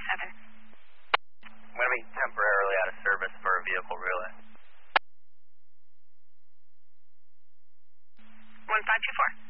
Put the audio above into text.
I'm going to be temporarily out of service for a vehicle relay. 1524.